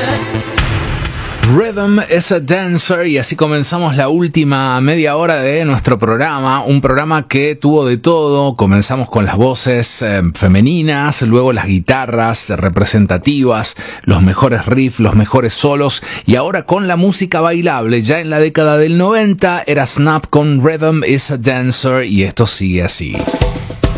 Rhythm is a Dancer, y así comenzamos la última media hora de nuestro programa, un programa que tuvo de todo. Comenzamos con las voces femeninas, luego las guitarras representativas, los mejores riffs, los mejores solos, y ahora con la música bailable. Ya en la década del 90 era Snap con Rhythm is a Dancer, y esto sigue así.